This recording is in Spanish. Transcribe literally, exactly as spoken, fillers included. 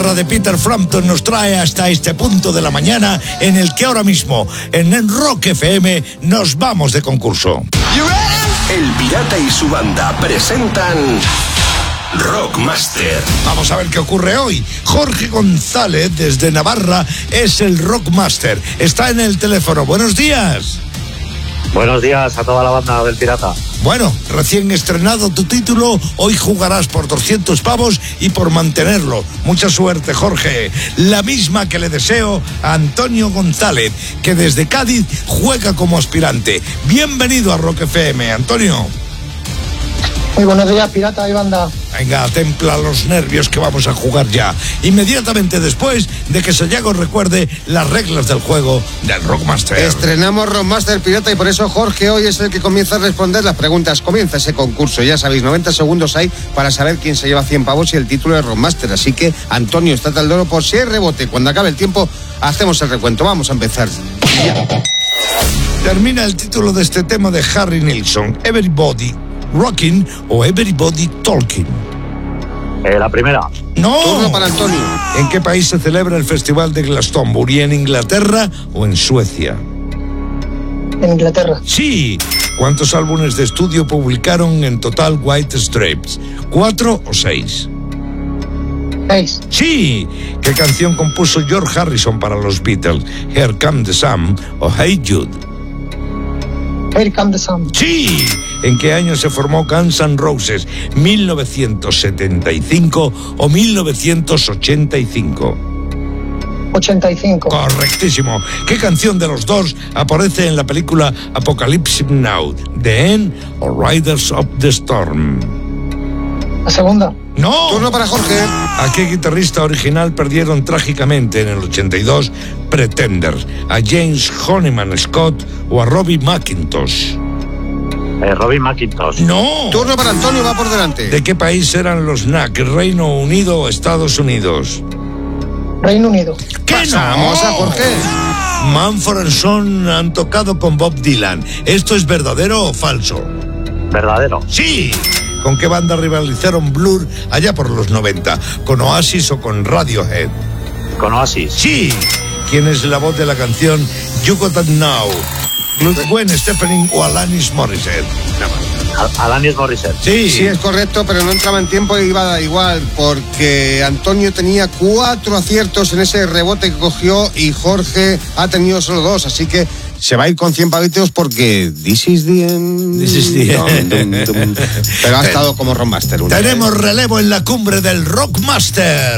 guitarra de Peter Frampton nos trae hasta este punto de la mañana en el que ahora mismo en Rock F M nos vamos de concurso. El Pirata y su banda presentan Rockmaster. Vamos a ver qué ocurre hoy. Jorge González desde Navarra es el Rockmaster. Está en el teléfono. Buenos días. Buenos días a toda la banda del Pirata. Bueno, recién estrenado tu título, hoy jugarás por doscientos pavos y por mantenerlo. Mucha suerte, Jorge. La misma que le deseo a Antonio González, que desde Cádiz juega como aspirante. Bienvenido a Rock F M, Antonio. Muy buenos días, Pirata y banda. Venga, templa los nervios que vamos a jugar ya. Inmediatamente después de que Sayago recuerde las reglas del juego del Rockmaster. Estrenamos Rockmaster, Pirata, y por eso Jorge hoy es el que comienza a responder las preguntas. Comienza ese concurso, ya sabéis, noventa segundos hay para saber quién se lleva cien pavos y el título de Rockmaster. Así que, Antonio, estate al loro por si hay rebote. Cuando acabe el tiempo, hacemos el recuento. Vamos a empezar. Ya. Termina el título de este tema de Harry Nilsson, Everybody Rocking o Everybody Talking. Eh, la primera. No. Turno para Antonio. ¿En qué país se celebra el Festival de Glastonbury? ¿En Inglaterra o en Suecia? En Inglaterra. Sí. ¿Cuántos álbumes de estudio publicaron en total White Stripes? ¿Cuatro o seis? Seis. Sí. ¿Qué canción compuso George Harrison para los Beatles? Here Come the Sun o Hey Jude. Here Come the Sun. Sí. ¿En qué año se formó Guns N' Roses? ¿mil novecientos setenta y cinco o mil novecientos ochenta y cinco? ochenta y cinco. Correctísimo. ¿Qué canción de los dos aparece en la película Apocalypse Now? ¿The End o Riders of the Storm? La segunda. ¡No! Turno para Jorge. ¿A qué guitarrista original perdieron trágicamente en el ochenta y dos Pretenders? ¿A James Honeyman Scott o a Robbie McIntosh? Eh, Robbie McIntosh. ¡No! Turno para Antonio, va por delante. ¿De qué país eran los N A C? ¿Reino Unido o Estados Unidos? Reino Unido. ¿Qué Pasamos no? a Jorge. Mumford and Sons han tocado con Bob Dylan. ¿Esto es verdadero o falso? Verdadero. ¡Sí! ¿Con qué banda rivalizaron Blur allá por los noventa? ¿Con Oasis o con Radiohead? Con Oasis. ¡Sí! ¿Quién es la voz de la canción You Got That Now? ¿Gwen Stefani o Alanis Morissette? Al- Alanis Morissette. Sí. Sí, es correcto, pero no entraba en tiempo y iba a dar igual, porque Antonio tenía cuatro aciertos en ese rebote que cogió y Jorge ha tenido solo dos, así que se va a ir con cien pavitos porque this is the end. This is the end. Dum, dum, dum. Pero ha estado como Rockmaster. Tenemos relevo en la cumbre del Rockmaster.